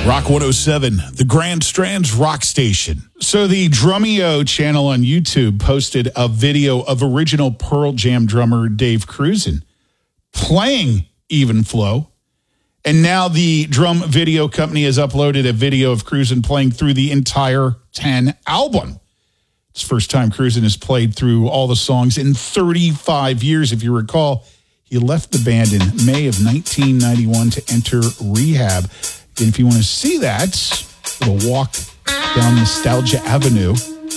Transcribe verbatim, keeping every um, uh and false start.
Rock one oh seven, the Grand Strands Rock Station. So the Drumeo channel on YouTube posted a video of original Pearl Jam drummer Dave Krusen playing Even Flow. And now the drum video company has uploaded a video of Krusen playing through the entire ten album. It's the first time Krusen has played through all the songs in thirty-five years. If you recall, he left the band in May of nineteen ninety-one to enter rehab. And if you want to see that, a little walk down Nostalgia Avenue